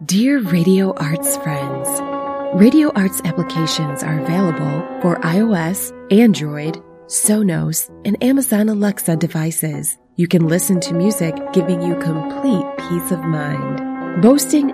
Dear Radio Arts friends, Radio Arts applications are available for iOS, Android, Sonos, and Amazon Alexa devices. You can listen to music giving you complete peace of mind. Boasting